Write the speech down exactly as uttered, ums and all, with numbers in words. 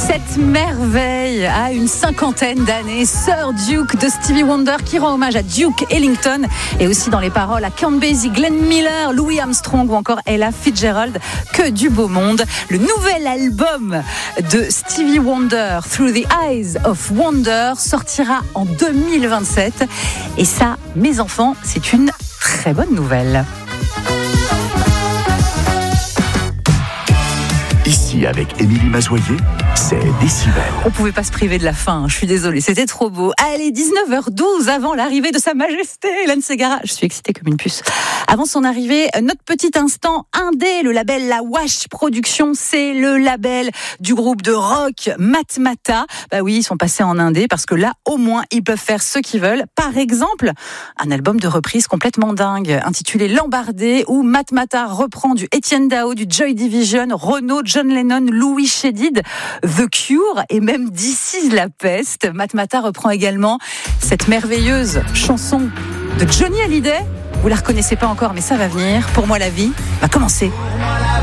Cette merveille a une cinquantaine d'années, Sir Duke de Stevie Wonder qui rend hommage à Duke Ellington et aussi dans les paroles à Count Basie, Glenn Miller, Louis Armstrong ou encore Ella Fitzgerald. Que du beau monde. Le nouvel album de Stevie Wonder, Through the Eyes of Wonder, sortira en deux mille vingt-sept et ça, mes enfants, c'est une très bonne nouvelle. Ici, avec Émilie Mazoyer, c'est Décibel. On pouvait pas se priver de la fin, je suis désolée, c'était trop beau. Allez, dix-neuf heures douze, avant l'arrivée de Sa Majesté Hélène Ségara. Je suis excitée comme une puce. Avant son arrivée, notre petit instant indé, le label La Wash Production, c'est le label du groupe de rock Matmata. Bah oui, ils sont passés en indé parce que là, au moins, ils peuvent faire ce qu'ils veulent. Par exemple, un album de reprise complètement dingue, intitulé Lambardé, où Matmata reprend du Etienne Dao, du Joy Division, Renaud, John Lennon, Louis Chédid, The Cure et même This Is La Peste. Matmata reprend également cette merveilleuse chanson de Johnny Hallyday. Vous la reconnaissez pas encore, mais ça va venir. Pour moi, la vie va commencer.